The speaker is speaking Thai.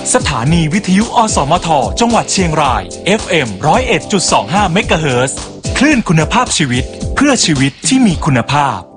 สถานีวิทยุอสมทจังหวัดเชียงราย FM 101.25 เมกะเฮิรตซ์คลื่นคุณภาพชีวิตเพื่อชีวิตที่มีคุณภาพ